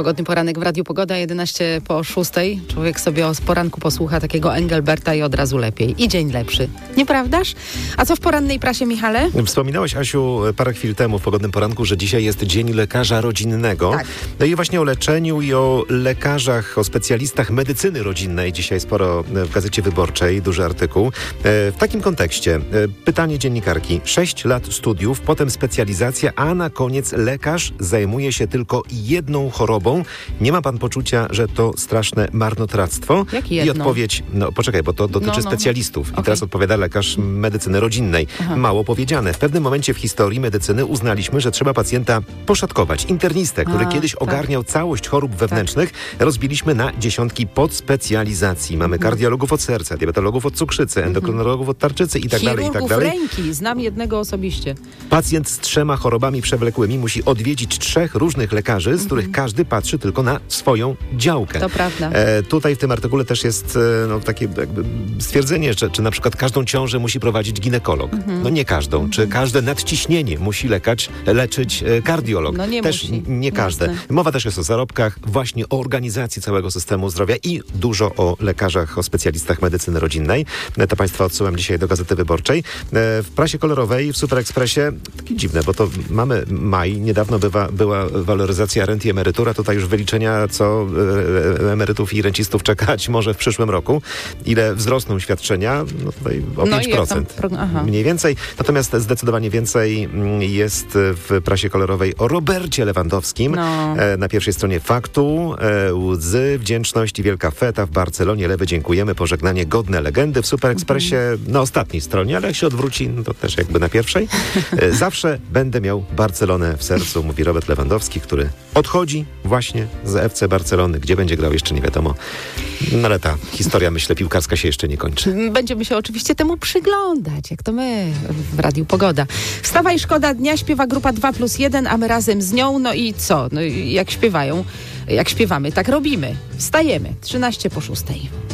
Pogodny poranek w Radiu Pogoda, 11 po 6. Człowiek sobie o poranku posłucha takiego Engelberta i od razu lepiej. I dzień lepszy. Nieprawdaż? A co w porannej prasie, Michale? Wspominałaś, Asiu, parę chwil temu w Pogodnym Poranku, że dzisiaj jest Dzień Lekarza Rodzinnego. Tak. No i właśnie o leczeniu i o lekarzach, o specjalistach medycyny rodzinnej. Dzisiaj sporo w Gazecie Wyborczej, duży artykuł. W takim kontekście pytanie dziennikarki. 6 lat studiów, potem specjalizacja, a na koniec lekarz zajmuje się tylko jedną chorobą. Nie ma pan poczucia, że to straszne marnotrawstwo? Jak jedną? I odpowiedź, poczekaj, bo to dotyczy specjalistów. I teraz odpowiada lekarz medycyny rodzinnej. Aha. Mało powiedziane. W pewnym momencie w historii medycyny uznaliśmy, że trzeba pacjenta poszatkować. Internistę, który kiedyś ogarniał całość chorób wewnętrznych, rozbiliśmy na dziesiątki podspecjalizacji. Mamy kardiologów od serca, diabetologów od cukrzycy, endokrynologów od tarczycy i tak dalej, i tak dalej. Ręki, znam jednego osobiście. Pacjent z 3 chorobami przewlekłymi musi odwiedzić 3 różnych lekarzy, z których każdy patrzy tylko na swoją działkę. To prawda. Tutaj w tym artykule też jest takie jakby stwierdzenie, czy na przykład każdą ciążę musi prowadzić ginekolog. No nie każdą. Czy każde nadciśnienie musi leczyć kardiolog? No nie też musi. nie każde. Jasne. Mowa też jest o zarobkach, właśnie o organizacji całego systemu zdrowia i dużo o lekarzach, o specjalistach medycyny rodzinnej. To Państwa odsyłam dzisiaj do Gazety Wyborczej. W prasie kolorowej, w Super Expressie, takie dziwne, bo to mamy maj, niedawno była waloryzacja rent i emerytura, tutaj już wyliczenia, co emerytów i rencistów czekać może w przyszłym roku. Ile wzrosną świadczenia? No tutaj o 5%. Mniej więcej. Natomiast zdecydowanie więcej jest w prasie kolorowej o Robercie Lewandowskim. Na pierwszej stronie Faktu. Łzy, wdzięczność i wielka feta w Barcelonie. Lewy, dziękujemy. Pożegnanie godne legendy. W Super Expressie na ostatniej stronie, ale jak się odwróci, no to też jakby na pierwszej. Zawsze będę miał Barcelonę w sercu, mówi Robert Lewandowski, który odchodzi właśnie z FC Barcelony. Gdzie będzie grał, jeszcze nie wiadomo. No ale ta historia, myślę, piłkarska się jeszcze nie kończy. Będziemy się oczywiście temu przyglądać, jak to my w Radiu Pogoda. Wstawaj, szkoda dnia, śpiewa grupa 2+1, a my razem z nią. No i co? No jak śpiewają, jak śpiewamy, tak robimy. Wstajemy. 13 po 6.